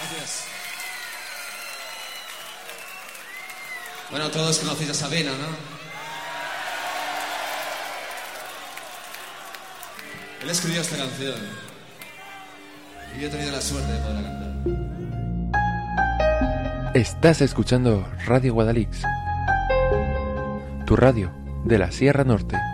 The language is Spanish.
Gracias. Bueno, todos conocéis a Sabina, ¿no? Él escribió esta canción y yo he tenido la suerte de poderla cantar. Estás escuchando Radio Guadalix, tu radio de la Sierra Norte.